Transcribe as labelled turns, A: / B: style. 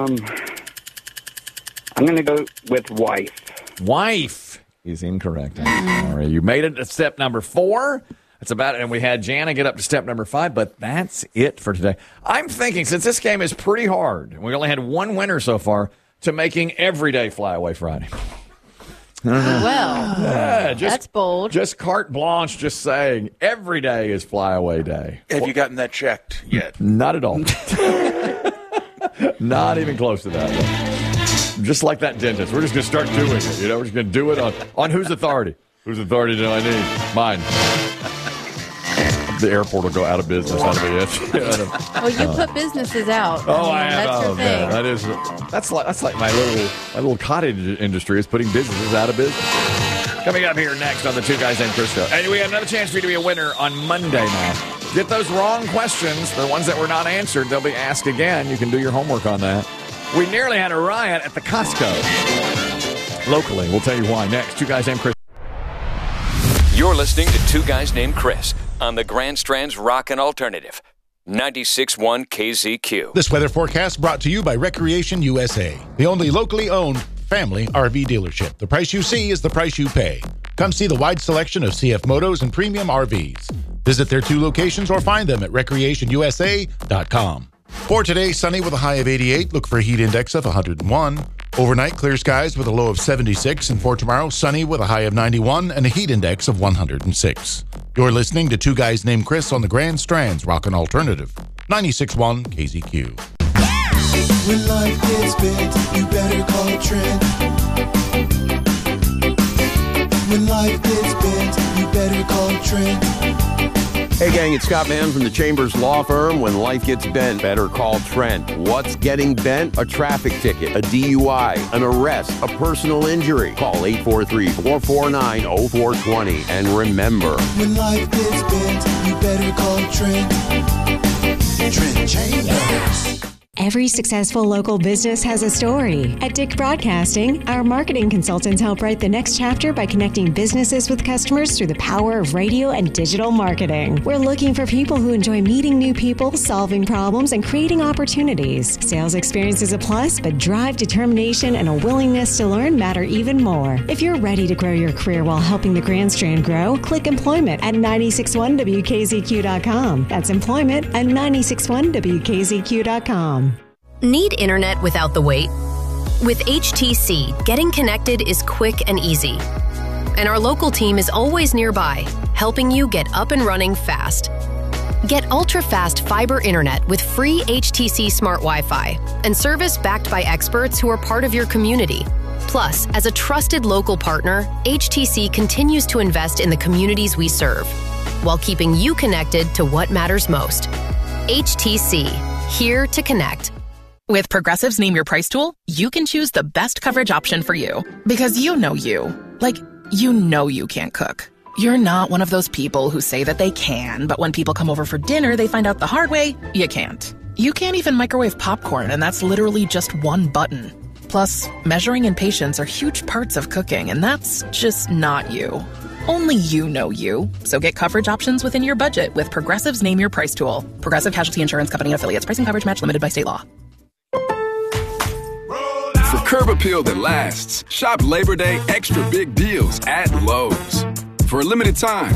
A: I'm going to go with wife.
B: Wife is incorrect. I'm sorry. You made it to step number 4. That's about it. And we had Jana get up to step number 5, but that's it for today. I'm thinking, since this game is pretty hard, and we only had one winner so far, to making every day Flyaway Friday.
C: Well, that's bold.
B: Just carte blanche, just saying every day is Flyaway Day.
D: Have you gotten that checked yet?
B: Not at all. Not even close to that. Just like that dentist. We're just going to start doing it. We're just going to do it on whose authority? Whose authority do I need? Mine. The airport will go out of business. That'll be it.
C: Well, you put businesses out.
B: I have.
C: That's your thing.
B: That's like my little cottage industry is putting businesses out of business. Coming up here next on the Two Guys Named Chris Show. And we have another chance for you to be a winner on Monday now. Get those wrong questions, the ones that were not answered, they'll be asked again. You can do your homework on that. We nearly had a riot at the Costco. Locally, we'll tell you why next. Two Guys Named Chris.
E: You're listening to Two Guys Named Chris on the Grand Strand's Rockin' Alternative, 96.1 KZQ.
F: This weather forecast brought to you by Recreation USA, the only locally owned family RV dealership. The price you see is the price you pay. Come see the wide selection of CF Motos and premium RVs. Visit their 2 locations or find them at recreationusa.com. For today, sunny with a high of 88. Look for a heat index of 101. Overnight, clear skies with a low of 76. And for tomorrow, sunny with a high of 91 and a heat index of 106. You're listening to Two Guys Named Chris on the Grand Strand's Rockin' Alternative, 96.1 KZQ.
G: When life gets bent, you better call Trent. When life gets bent, you better call Trent.
H: Hey gang, it's Scott Mann from the Chambers Law Firm. When life gets bent, better call Trent. What's getting bent? A traffic ticket, a DUI, an arrest, a personal injury. Call 843-449-0420. And remember,
G: when life gets bent, you better call Trent. Trent Chambers.
I: Every successful local business has a story. At Dick Broadcasting, our marketing consultants help write the next chapter by connecting businesses with customers through the power of radio and digital marketing. We're looking for people who enjoy meeting new people, solving problems, and creating opportunities. Sales experience is a plus, but drive, determination, and a willingness to learn matter even more. If you're ready to grow your career while helping the Grand Strand grow, click employment at 961WKZQ.com. That's employment at 961WKZQ.com.
J: Need internet without the wait? With HTC, getting connected is quick and easy. And our local team is always nearby, helping you get up and running fast. Get ultra-fast fiber internet with free HTC Smart Wi-Fi and service backed by experts who are part of your community. Plus, as a trusted local partner, HTC continues to invest in the communities we serve, while keeping you connected to what matters most. HTC, here to connect.
K: With Progressive's Name Your Price tool, you can choose the best coverage option for you. Because you know you. Like, you know you can't cook. You're not one of those people who say that they can, but when people come over for dinner, they find out the hard way, you can't. You can't even microwave popcorn, and that's literally just one button. Plus, measuring and patience are huge parts of cooking, and that's just not you. Only you know you. So get coverage options within your budget with Progressive's Name Your Price tool. Progressive Casualty Insurance Company and Affiliates. Pricing coverage match limited by state law.
L: For curb appeal that lasts, shop Labor Day extra big deals at Lowe's. For a limited time,